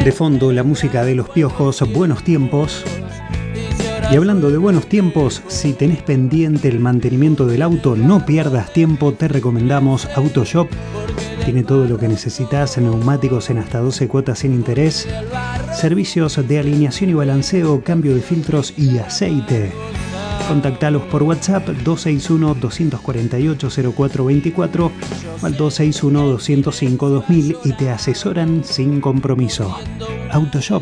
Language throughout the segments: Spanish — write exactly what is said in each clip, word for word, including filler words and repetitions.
De fondo, la música de Los Piojos, Buenos Tiempos. Y hablando de buenos tiempos, si tenés pendiente el mantenimiento del auto, no pierdas tiempo, te recomendamos Autoshop. Tiene todo lo que necesitas, neumáticos en hasta doce cuotas sin interés, servicios de alineación y balanceo, cambio de filtros y aceite. Contactalos por WhatsApp dos seis uno, dos cuatro ocho, cero cuatro dos cuatro o al dos seis uno, dos cero cinco, dos mil y te asesoran sin compromiso. Autoshop.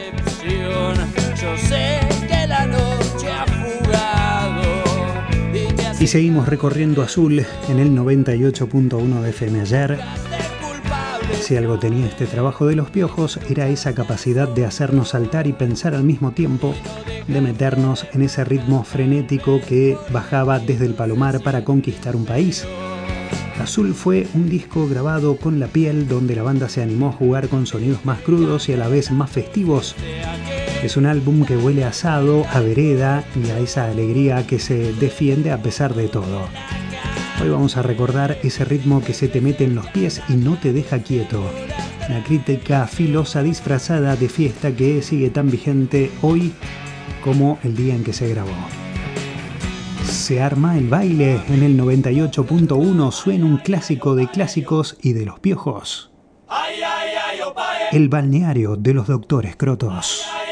Y seguimos recorriendo Azul en el noventa y ocho punto uno de F M. Ayer, si algo tenía este trabajo de Los Piojos, era esa capacidad de hacernos saltar y pensar al mismo tiempo, de meternos en ese ritmo frenético que bajaba desde el Palomar para conquistar un país. Azul fue un disco grabado con la piel, donde la banda se animó a jugar con sonidos más crudos y a la vez más festivos. Es un álbum que huele a asado, a vereda y a esa alegría que se defiende a pesar de todo. Hoy vamos a recordar ese ritmo que se te mete en los pies y no te deja quieto. Una crítica filosa disfrazada de fiesta que sigue tan vigente hoy como el día en que se grabó. Se arma el baile en el noventa y ocho punto uno, suena un clásico de clásicos y de Los Piojos. El balneario de los Doctores Crotos.